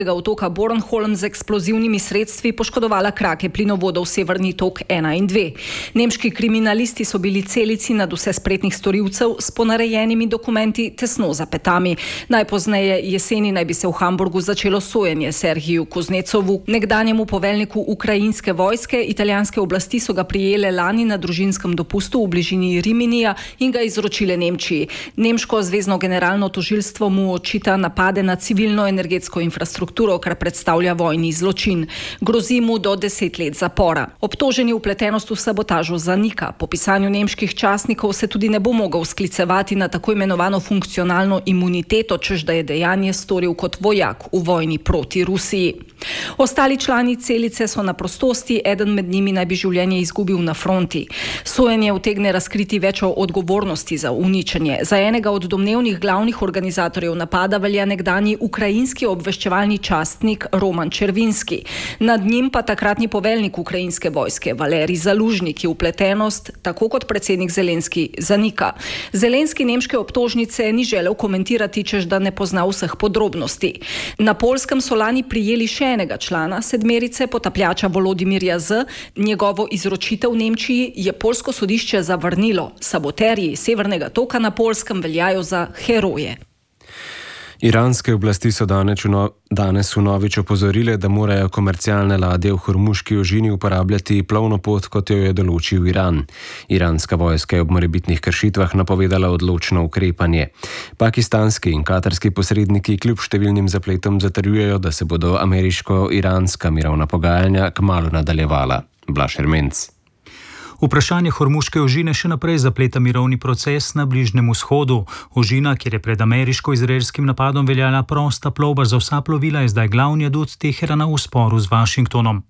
otoka Bornholm z eksplozivnimi sredstvi poškodovala krake plinovodov Severni tok 1 in 2. Nemški kriminalisti so bili celici nad vse spretnih storilcev s ponarejenimi dokumenti tesno za petami. Najpozneje jeseni naj bi se v Hamburgu začelo sojenje Serhiju Kuznecovu, nekdanjemu poveljniku ukrajinske vojske. Italijanske oblasti so ga prijele lani na družinskem dopustu v bližini Riminija in ga izročile Nemčiji. Nemško zvezno generalno tožilstvo mu očita napade na civilno energetsko infrastrukturo, kar predstavlja vojni zločin. Grozi mu do 10 let zapora. Obtoženi vpletenost v sabotažo zanika. Po pisanju nemških časnikov se tudi ne bo mogel sklicevati na tako imenovano funkcionalno imuniteto, češ da je dejanje storil kot vojak v vojni proti Rusiji. Ostali člani celice so na prostosti, eden med njimi naj bi življenje izgubil na fronti. Sojenje utegne razkriti več o odgovornosti za uničenje. Za enega od domnevnih glavnih organizatorjev napada velja nekdanji ukrajinski obveščevalni častnik Roman Červinski. Nad njim pa takratni poveljnik ukrajinske vojske Valerij Zalužni, ki vpletenost, tako kot predsednik Zelenski, zanika. Zelenski nemške obtožnice ni želel komentirati, češ da ne pozna vseh podrobnosti. Na Poljskem so lani prijeli še enega člana sedmerice, potapljača Volodimirja Z. Njegovo izročitev Nemčiji je poljsko sodišče zavrnilo. Saboterji Severnega toka na Poljskem veljajo za heroje. Iranske oblasti so danes vnovič opozorile, da morajo komercialne ladje v Hormuški ožini uporabljati plovno pot, kot jo je določil Iran. Iranska vojska je ob morebitnih kršitvah napovedala odločno ukrepanje. Pakistanski in katarski posredniki kljub številnim zapletom zatrjujejo, da se bodo ameriško-iranska mirovna pogajanja kmalu nadaljevala. Blaž Ermenc. Vprašanje Hormuške ožine še naprej zapleta mirovni proces na Bližnjem vzhodu. Ožina, kjer je pred ameriško-izraelskim napadom veljala prosta plovba za vsa plovila, je zdaj glavni adut Teherana v sporu z Washingtonom.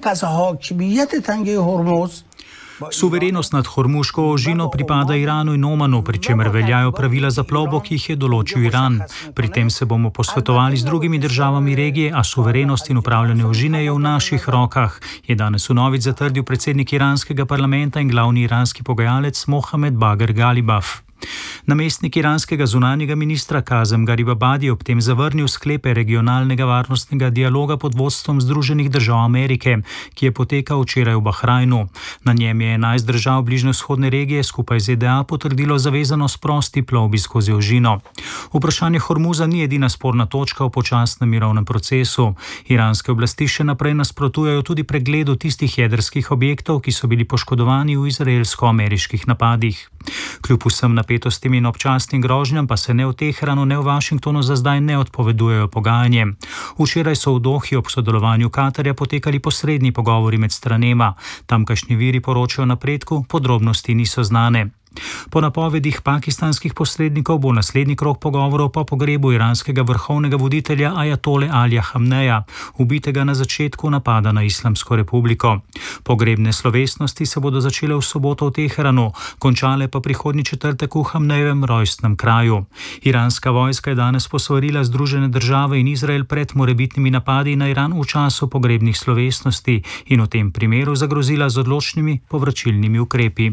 Suverenost nad Hormuško ožino pripada Iranu in Omanu, pri čemer veljajo pravila za plovbo, ki jih je določil Iran. Pri tem se bomo posvetovali z drugimi državami regije, a suverenost in upravljanje ožine je v naših rokah, je danes vnovič zatrdil predsednik iranskega parlamenta in glavni iranski pogajalec Mohamed Bagher Ghalibaf. Namestnik iranskega zunanjega ministra Kazem Garibabadi ob tem zavrnil sklepe regionalnega varnostnega dialoga pod vodstvom Združenih držav Amerike, ki je potekal včeraj v Bahrajnu. Na njem je 11 držav bližnjevzhodne regije skupaj z ZDA potrdilo zavezanost prosti plovbi skozi ožino. Vprašanje Hormuza ni edina sporna točka v počasnem mirovnem procesu. Iranske oblasti še naprej nasprotujejo tudi pregledu tistih jedrskih objektov, ki so bili poškodovani v izraelsko-ameriških napadih. Kljub vsem napetostim in občasnim grožnjam pa se ne v Teheranu, ne v Washingtonu za zdaj ne odpovedujejo pogajanje. Včeraj so v Dohi ob sodelovanju Katarja potekali posredni pogovori med stranema. Tamkajšnji viri poročajo o napredku, podrobnosti niso znane. Po napovedih pakistanskih posrednikov bo naslednji krog pogovorov po pogrebu iranskega vrhovnega voditelja ajatole Alija Hamneja, ubitega na začetku napada na Islamsko republiko. Pogrebne slovesnosti se bodo začele v soboto v Teheranu, končale pa prihodnji četrtek v Hamnejevem rojstnem kraju. Iranska vojska je danes posvarila Združene države in Izrael pred morebitnimi napadi na Iran v času pogrebnih slovesnosti in v tem primeru zagrozila z odločnimi povračilnimi ukrepi.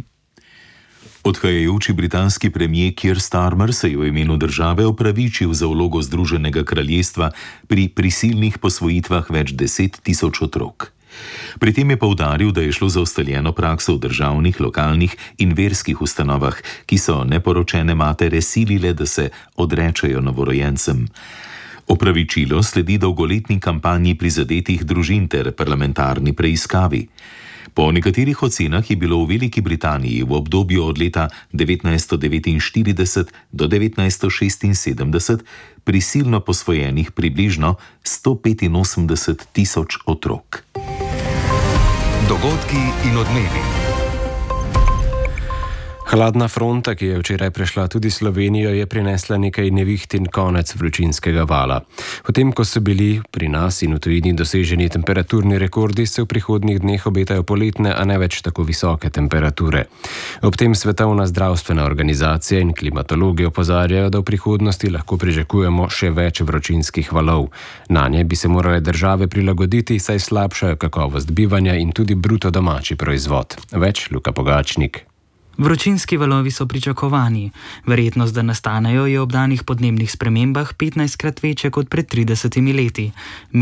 Odhajajoči britanski premier Keir Starmer se je v imenu države opravičil za vlogo Združenega kraljestva pri prisilnih posvojitvah več 10 tisoč otrok. Pri tem je poudaril, da je šlo za ustaljeno prakso v državnih, lokalnih in verskih ustanovah, ki so neporočene matere silile, da se odrečejo novorojencem. Opravičilo sledi dolgoletni kampanji prizadetih družin ter parlamentarni preiskavi. Po nekaterih ocenah je bilo v Veliki Britaniji v obdobju od leta 1949 do 1976 prisilno posvojenih približno 185 tisoč otrok. Dogodki in odmevi. Hladna fronta, ki je včeraj prešla tudi Slovenijo, je prinesla nekaj neviht in konec vročinskega vala. Potem, ko so bili pri nas in v tujini doseženi temperaturni rekordi, se v prihodnjih dneh obetajo poletne, a ne več tako visoke temperature. Ob tem Svetovna zdravstvena organizacija in klimatologi opozarjajo, da v prihodnosti lahko pričakujemo še več vročinskih valov. Nanje bi se morale države prilagoditi, saj slabšajo kakovost bivanja in tudi bruto domači proizvod. Več Luka Pogačnik. Vročinski valovi so pričakovani. Verjetnost, da nastanejo, je ob danih podnebnih spremembah 15-krat večja kot pred 30 leti.